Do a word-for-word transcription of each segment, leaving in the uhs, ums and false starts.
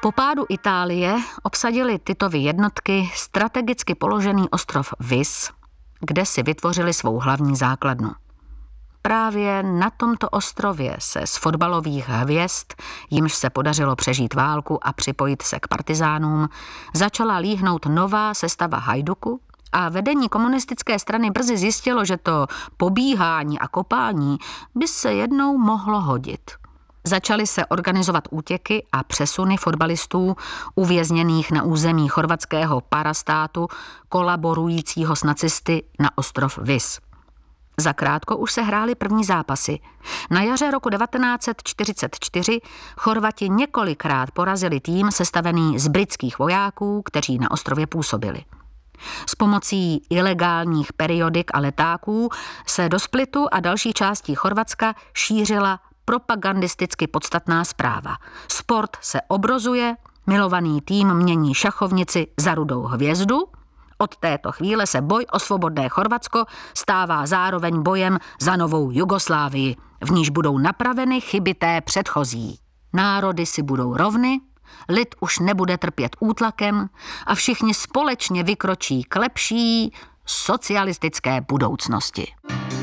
Po pádu Itálie obsadili Titovy jednotky strategicky položený ostrov Vis, kde si vytvořili svou hlavní základnu. Právě na tomto ostrově se z fotbalových hvězd, jimž se podařilo přežít válku a připojit se k partizánům, začala líhnout nová sestava Hajduku a vedení komunistické strany brzy zjistilo, že to pobíhání a kopání by se jednou mohlo hodit. Začaly se organizovat útěky a přesuny fotbalistů uvězněných na území chorvatského parastátu kolaborujícího s nacisty na ostrov Vis. Zakrátko už se hrály první zápasy. Na jaře roku devatenáct set čtyřicet čtyři Chorvati několikrát porazili tým sestavený z britských vojáků, kteří na ostrově působili. S pomocí ilegálních periodik a letáků se do Splitu a dalších částí Chorvatska šířila propagandisticky podstatná zpráva. Sport se obrozuje, milovaný tým mění šachovnici za rudou hvězdu. Od této chvíle se boj o svobodné Chorvatsko stává zároveň bojem za novou Jugoslávii, v níž budou napraveny chyby té předchozí. Národy si budou rovny, lid už nebude trpět útlakem a všichni společně vykročí k lepší socialistické budoucnosti.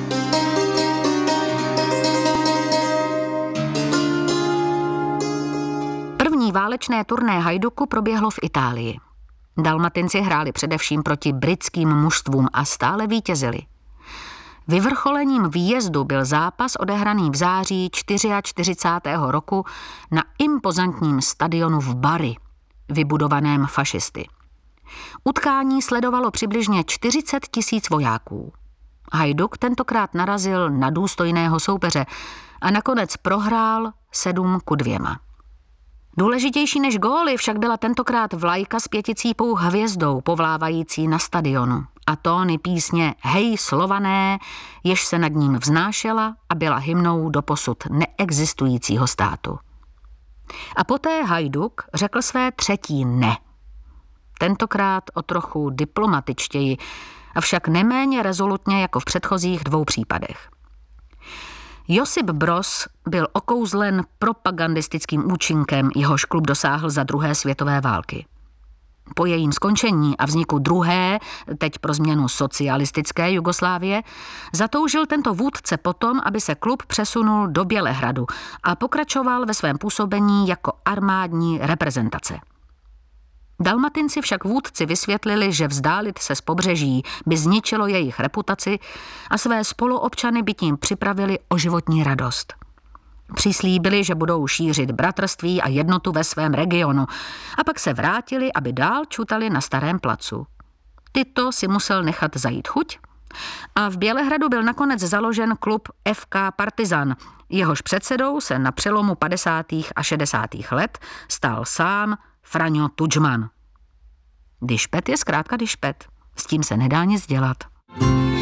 První válečné turné Hajduku proběhlo v Itálii. Dalmatinci hráli především proti britským mužstvům a stále vítězili. Vyvrcholením výjezdu byl zápas odehraný v září čtyřicátého čtvrtého roku na impozantním stadionu v Bari, vybudovaném fašisty. Utkání sledovalo přibližně čtyřicet tisíc vojáků. Hajduk tentokrát narazil na důstojného soupeře a nakonec prohrál sedm ku dvěma. Důležitější než góly však byla tentokrát vlajka s pěticípou hvězdou povlávající na stadionu a tóny písně Hej Slované, jež se nad ním vznášela a byla hymnou doposud neexistujícího státu. A poté Hajduk řekl své třetí ne. Tentokrát o trochu diplomatičtěji, avšak neméně rezolutně jako v předchozích dvou případech. Josip Broz byl okouzlen propagandistickým účinkem, jehož klub dosáhl za druhé světové války. Po jejím skončení a vzniku druhé, teď pro změnu socialistické Jugoslávie, zatoužil tento vůdce potom, aby se klub přesunul do Bělehradu a pokračoval ve svém působení jako armádní reprezentace. Dalmatinci však vůdci vysvětlili, že vzdálit se z pobřeží by zničilo jejich reputaci a své spoluobčany by tím připravili o životní radost. Přislíbili, že budou šířit bratrství a jednotu ve svém regionu a pak se vrátili, aby dál čutali na starém placu. Tito si musel nechat zajít chuť a v Bělehradu byl nakonec založen klub F K Partizan, jehož předsedou se na přelomu padesátých a šedesátých let stal sám Franjo Tudžman. Dišpet je zkrátka dišpet. S tím se nedá nic dělat.